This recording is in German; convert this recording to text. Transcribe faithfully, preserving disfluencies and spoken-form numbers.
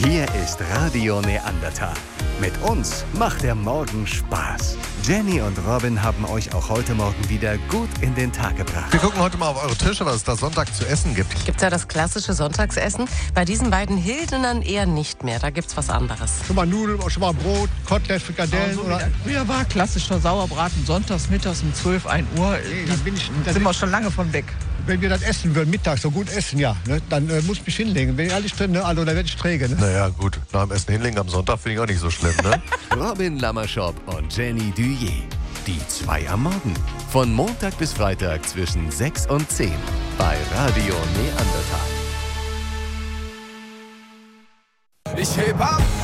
Hier ist Radio Neandertal. Mit uns macht der Morgen Spaß. Jenny und Robin haben euch auch heute Morgen wieder gut in den Tag gebracht. Wir gucken heute mal auf eure Tische, was es da Sonntag zu essen gibt. Gibt's ja das klassische Sonntagsessen? Bei diesen beiden Hildnern eher nicht mehr. Da gibt's was anderes. Schon mal Nudeln, schon mal Brot, Kotelett, Frikadellen. So, oder früher war klassischer Sauerbraten sonntags, mittags um zwölf, ein Uhr. Nee, dann bin ich, Da sind wir schon lange von weg. Wenn wir das essen würden, mittags so gut essen, ja, ne, dann äh, muss ich mich hinlegen. Bin ich ehrlich drin, ne? Also, da werde ich träge. Ne? Naja, gut, nach dem Essen hinlegen am Sonntag finde ich auch nicht so schlimm, ne? Robin Lammerschop und Jenny Duyé. Die zwei am Morgen. Von Montag bis Freitag zwischen sechs und zehn. Bei Radio Neandertal. Ich heb ab.